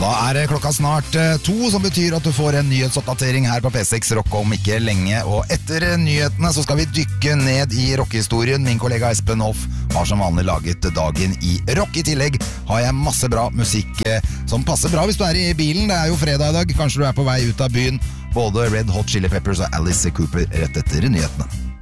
Da det klokka snart 2, som betyr at du får en nyhetsoppdatering her på P6 Rock om ikke lenge. Og etter nyhetene så skal vi dykke ned i rockehistorien. Min kollega Espen Hoff har som vanlig laget dagen i rock. I tillegg har jeg masse bra musikk som passer bra hvis du i bilen. Det jo fredag i dag, kanskje du på vei ut av byen. Både Red Hot Chili Peppers og Alice Cooper rett etter nyhetene.